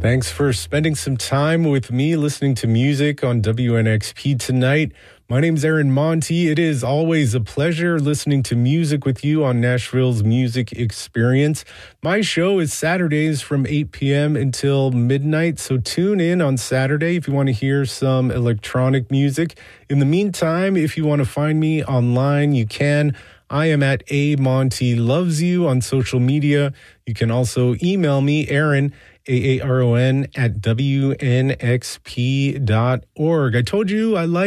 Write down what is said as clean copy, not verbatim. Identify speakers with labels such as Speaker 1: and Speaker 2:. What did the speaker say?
Speaker 1: Thanks for spending some time with me listening to music on WNXP tonight. My name's Aaron Monty. It is always a pleasure listening to music with you on Nashville's Music Experience. My show is Saturdays from 8 p.m. until midnight, so tune in on Saturday if you want to hear some electronic music. In the meantime, if you want to find me online, you can. I am at A Monty Loves You on social media. You can also email me, Aaron, Aaron, at WNXP.org. I told you I like